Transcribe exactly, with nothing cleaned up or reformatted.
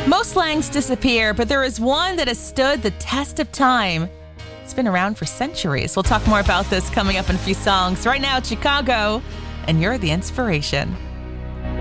Most slangs disappear, but there is one that has stood the test of time. It's been around for centuries. We'll talk more about this coming up in a few songs. Right now, it's Chicago, and you're the inspiration.